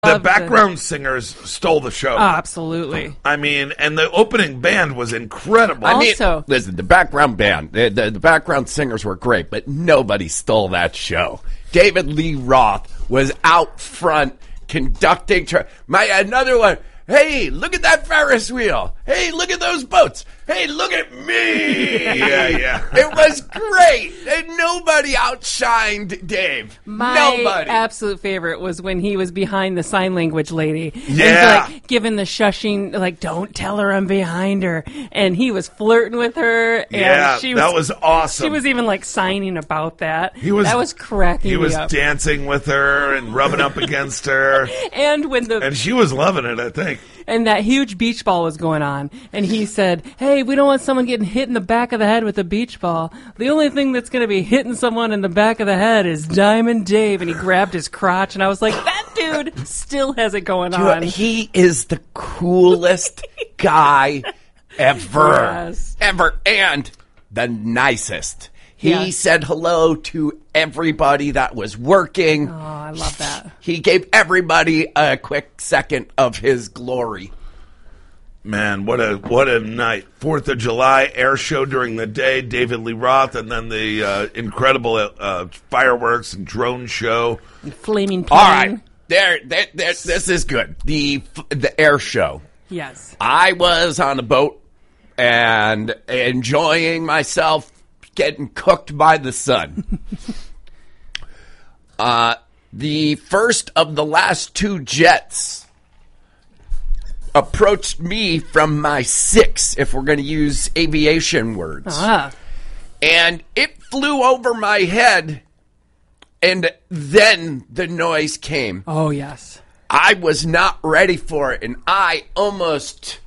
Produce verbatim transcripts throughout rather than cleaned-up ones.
The background singers stole the show. Oh, absolutely. I mean, and the opening band was incredible. I mean, Also- listen, the background band, the, the, the background singers were great, but nobody stole that show. David Lee Roth was out front conducting. Tra- My another one. Hey, look at that Ferris wheel. Hey, look at those boats. Hey, look at me. Yeah, yeah. It was great. And nobody outshined Dave. My nobody. absolute favorite was when he was behind the sign language lady. Yeah. And like giving the shushing, like, don't tell her I'm behind her. And he was flirting with her. And Yeah, she was, that was awesome. She was even like signing about that. He was- that was cracking He me was up. dancing with her and rubbing up against her. And when the And she was loving it, I think. and that huge beach ball was going on, and he said, hey, we don't want someone getting hit in the back of the head with a beach ball. The only thing that's going to be hitting someone in the back of the head is Diamond Dave. And he grabbed his crotch, and I was like, that dude still has it going on. He is the coolest guy ever. Yes. Ever. And the nicest. He Yes. said hello to everybody that was working. Oh, I love that. He gave everybody a quick second of his glory. Man, what a what a night. Fourth of July air show during the day, David Lee Roth, and then the uh, incredible uh, fireworks and drone show. Flaming plane. All right. There, there, there, this is good. The the air show. Yes. I was on a boat and enjoying myself, getting cooked by the sun. uh, the first of the last two jets approached me from my six, if we're going to use aviation words. Ah. And it flew over my head, and then the noise came. Oh, yes. I was not ready for it, and I almost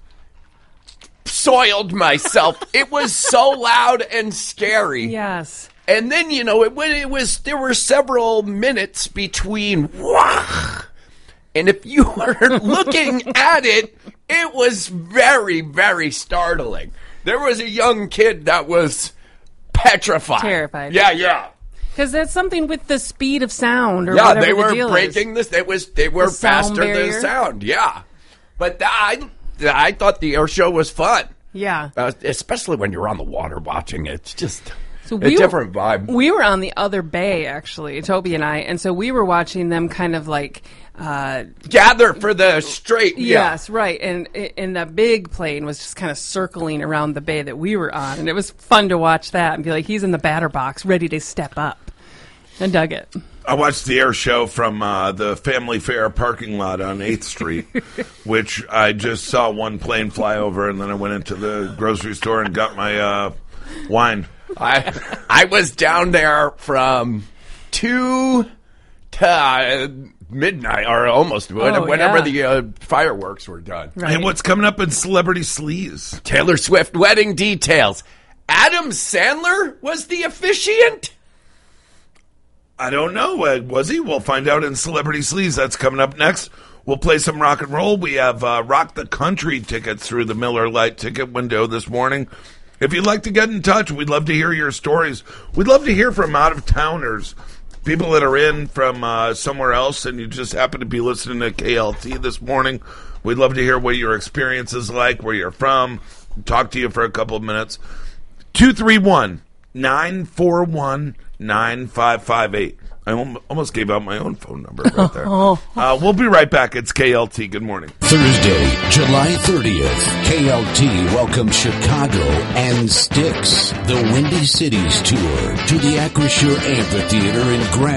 soiled myself. It was so loud and scary. Yes. And then, you know, it, when it was, there were several minutes between wah, and if you were looking at it, it was very, very startling. There was a young kid that was petrified. Terrified. Yeah, yeah. Because that's something with the speed of sound or Yeah, whatever they the were deal breaking is. this. It was they were The sound faster barrier. than sound. Yeah, but th- I I thought the air show was fun, Yeah. uh, especially when you're on the water watching it. It's just So a we different vibe. We were on the other bay, actually, Toby and I, and so we were watching them kind of like... Uh, Gather for the straight. Yeah. Yes, right. And and the big plane was just kind of circling around the bay that we were on. And it was fun to watch that and be like, he's in the batter box, ready to step up. And dug it. I watched the air show from uh, the Family Fair parking lot on eighth Street, which I just saw one plane fly over, and then I went into the grocery store and got my uh, wine. I I was down there from two to uh, midnight, or almost when- Oh, whenever yeah. the uh, fireworks were done. Right. And what's coming up in Celebrity Sleaze? Taylor Swift wedding details. Adam Sandler was the officiant. I don't know. Uh, was he? We'll find out in Celebrity Sleaze. That's coming up next. We'll play some rock and roll. We have uh, Rock the Country tickets through the Miller Lite ticket window this morning. If you'd like to get in touch, we'd love to hear your stories. We'd love to hear from out-of-towners, people that are in from uh, somewhere else, and you just happen to be listening to K L T this morning. We'd love to hear what your experience is like, where you're from, talk to you for a couple of minutes. two three one, nine four one, nine five five eight. I al- almost gave out my own phone number right there. uh, we'll be right back. It's K L T. Good morning. Thursday, July thirtieth, K L T welcomes Chicago and Styx, the Windy Cities Tour, to the Acrisure Amphitheater in Grand